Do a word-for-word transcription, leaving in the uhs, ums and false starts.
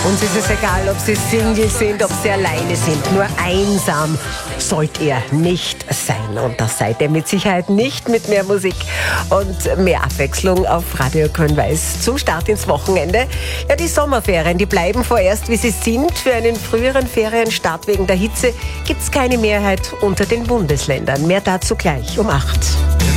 Uns ist es egal, ob Sie Single sind, ob Sie alleine sind. Nur einsam sollt ihr nicht sein. Und das seid ihr mit Sicherheit nicht mit mehr Musik und mehr Abwechslung auf Radio Grün-Weiß zum Start ins Wochenende. Ja, die Sommerferien, die bleiben vorerst, wie sie sind. Für einen früheren Ferienstart wegen der Hitze gibt es keine Mehrheit unter den Bundesländern. Mehr dazu gleich um acht.